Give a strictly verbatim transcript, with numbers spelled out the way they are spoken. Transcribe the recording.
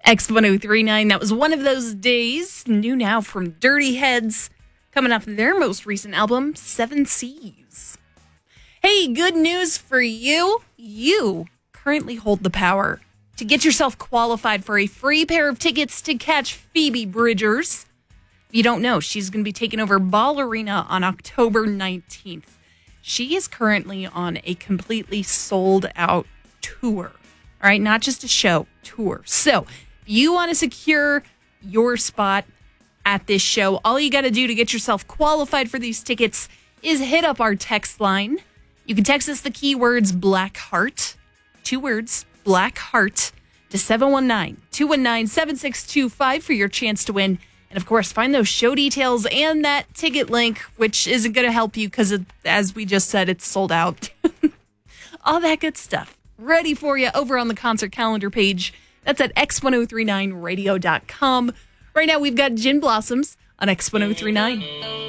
X one oh three nine, that was One of Those Days. New now from Dirty Heads, coming off their most recent album, Seven Seas. Hey, good news for you. You currently hold the power to get yourself qualified for a free pair of tickets to catch Phoebe Bridgers. If you don't know, she's going to be taking over Ball Arena on October nineteenth. She is currently on a completely sold-out tour. All right, not just a show, tour. So, if you want to secure your spot at this show, all you got to do to get yourself qualified for these tickets is hit up our text line. You can text us the keywords Blackheart, two words, Blackheart, to seven one nine, two one nine, seven six two five for your chance to win. And, of course, find those show details and that ticket link, which isn't going to help you because, as we just said, it's sold out. All that good stuff ready for you over on the concert calendar page. That's at x ten thirty-nine radio dot com. Right now, we've got Gin Blossoms on X ten thirty-nine.